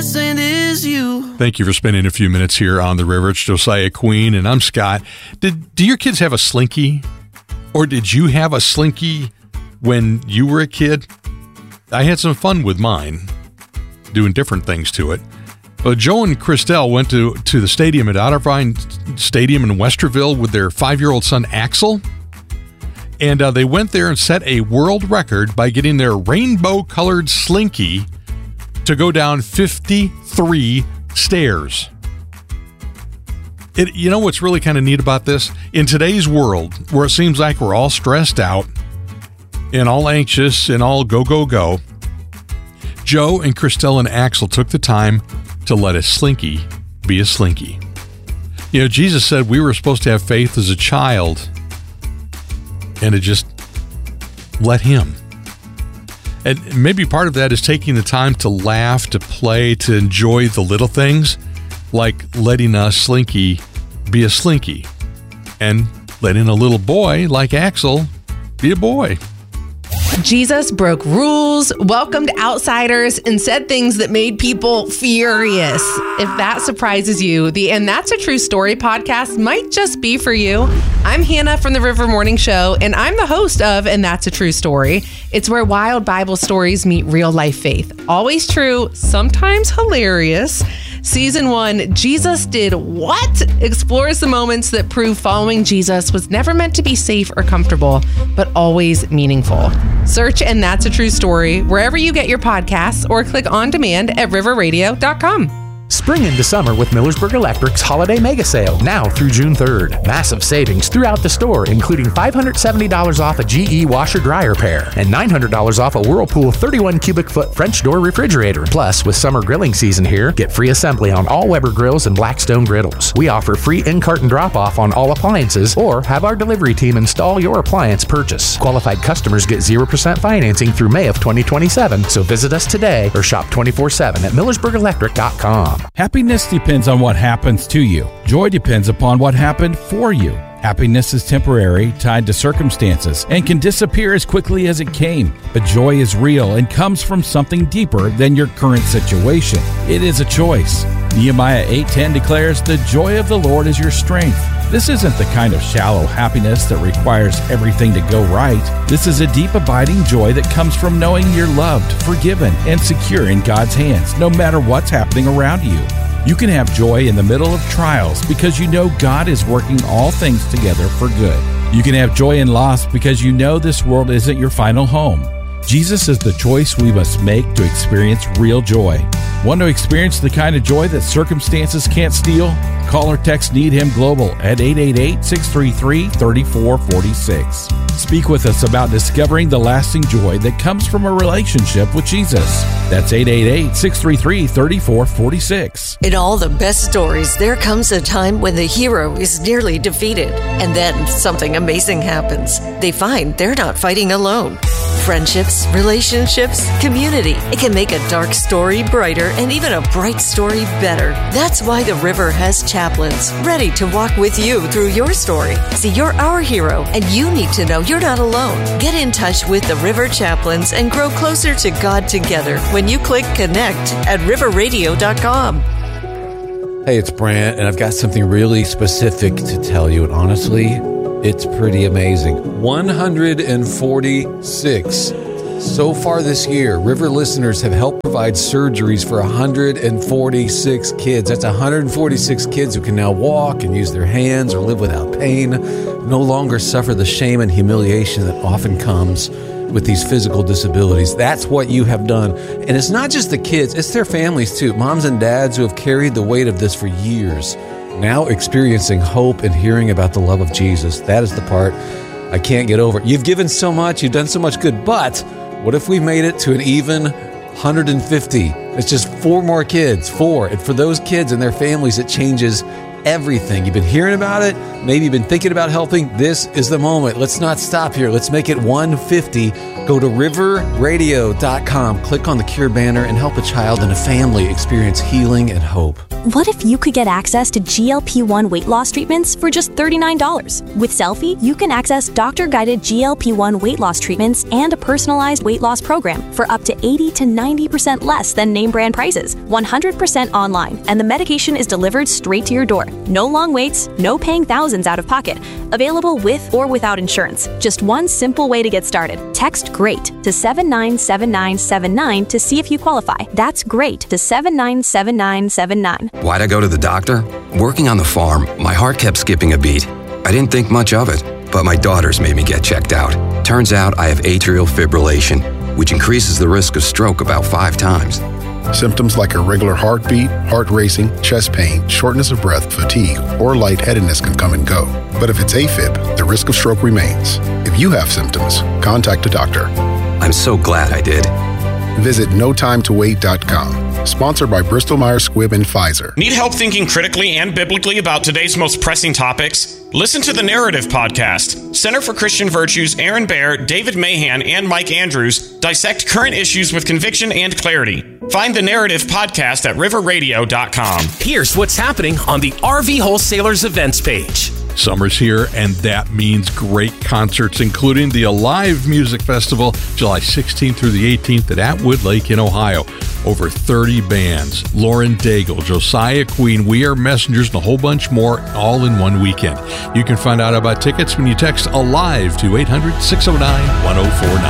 And is you. Thank you for spending a few minutes here on the river. It's Josiah Queen, and I'm Scott. Do your kids have a Slinky? Or did you have a Slinky when you were a kid? I had some fun with mine, doing different things to it. But Joe and Christelle went to the stadium at Ottervine Stadium in Westerville with their 5-year-old son, Axel. And they went there and set a world record by getting their rainbow-colored Slinky to go down 53 stairs. You know what's really kind of neat about this? In today's world, where it seems like we're all stressed out and all anxious and all go, go, go, Joe and Christelle and Axel took the time to let a Slinky be a Slinky. You know, Jesus said we were supposed to have faith as a child and to just let Him. And maybe part of that is taking the time to laugh, to play, to enjoy the little things, like letting a Slinky be a Slinky, and letting a little boy like Axel be a boy. Jesus broke rules, welcomed outsiders, and said things that made people furious. If that surprises you, the And That's a True Story podcast might just be for you. I'm Hannah from the River Morning Show, and I'm the host of And That's a True Story. It's where wild Bible stories meet real life faith. Always true, sometimes hilarious. Season 1, Jesus Did What? Explores the moments that prove following Jesus was never meant to be safe or comfortable, but always meaningful. Search And That's a True Story wherever you get your podcasts or click on demand at riverradio.com. Spring into summer with Millersburg Electric's Holiday Mega Sale, now through June 3rd. Massive savings throughout the store, including $570 off a GE washer-dryer pair and $900 off a Whirlpool 31 cubic foot French door refrigerator. Plus, with summer grilling season here, get free assembly on all Weber grills and Blackstone griddles. We offer free in-carton drop-off on all appliances, or have our delivery team install your appliance purchase. Qualified customers get 0% financing through May of 2027, so visit us today or shop 24/7 at millersburgelectric.com. Happiness depends on what happens to you. Joy depends upon what happened for you. Happiness is temporary, tied to circumstances, and can disappear as quickly as it came. But joy is real and comes from something deeper than your current situation. It is a choice. Nehemiah 8:10 declares, "The joy of the Lord is your strength." This isn't the kind of shallow happiness that requires everything to go right. This is a deep, abiding joy that comes from knowing you're loved, forgiven, and secure in God's hands, no matter what's happening around you. You can have joy in the middle of trials because you know God is working all things together for good. You can have joy in loss because you know this world isn't your final home. Jesus is the choice we must make to experience real joy. Want to experience the kind of joy that circumstances can't steal? Call or text Need Him Global at 888-633-3446. Speak with us about discovering the lasting joy that comes from a relationship with Jesus. That's 888-633-3446. In all the best stories, there comes a time when the hero is nearly defeated, and then something amazing happens. They find they're not fighting alone. Friendships, relationships, community. It can make a dark story brighter and even a bright story better. That's why the River has chaplains ready to walk with you through your story. See, you're our hero, and you need to know you're not alone. Get in touch with the River Chaplains and grow closer to God together when you click connect at riverradio.com. Hey, it's Brant, and I've got something really specific to tell you, and honestly, it's pretty amazing. 146. So far this year, River listeners have helped provide surgeries for 146 kids. That's 146 kids who can now walk and use their hands or live without pain, no longer suffer the shame and humiliation that often comes with these physical disabilities. That's what you have done. And it's not just the kids, it's their families too. Moms and dads who have carried the weight of this for years, now experiencing hope and hearing about the love of Jesus. That is the part I can't get over. You've given so much, you've done so much good, but what if we made it to an even 150? It's just 4 more kids, 4. And for those kids and their families, it changes everything. You've been hearing about it. Maybe you've been thinking about helping. This is the moment. Let's not stop here. Let's make it 150 Go to riverradio.com, click on the Cure banner, and help a child and a family experience healing and hope. What if you could get access to GLP-1 weight loss treatments for just $39? With Selfie, you can access doctor-guided GLP-1 weight loss treatments and a personalized weight loss program for up to 80 to 90% less than name brand prices, 100% online, and the medication is delivered straight to your door. No long waits, no paying thousands out of pocket. Available with or without insurance. Just one simple way to get started. Text GREAT to 797979 to see if you qualify. That's GREAT to 797979. Why'd I go to the doctor? Working on the farm, my heart kept skipping a beat. I didn't think much of it, but my daughters made me get checked out. Turns out I have atrial fibrillation, which increases the risk of stroke about 5 times. Symptoms like irregular heartbeat, heart racing, chest pain, shortness of breath, fatigue, or lightheadedness can come and go. But if it's AFib, the risk of stroke remains. If you have symptoms, contact a doctor. I'm so glad I did. Visit notimetowait.com. Sponsored by Bristol Myers Squibb and Pfizer. Need help thinking critically and biblically about today's most pressing topics? Listen to the Narrative Podcast. Center for Christian Virtues, Aaron Baer, David Mahan, and Mike Andrews dissect current issues with conviction and clarity. Find the Narrative Podcast at riverradio.com. Here's what's happening on the RV Wholesalers events page. Summer's here, and that means great concerts, including the Alive Music Festival, July 16th through the 18th at Atwood Lake in Ohio. Over 30 bands, Lauren Daigle, Josiah Queen, We Are Messengers, and a whole bunch more, all in one weekend. You can find out about tickets when you text ALIVE to 800-609-1049.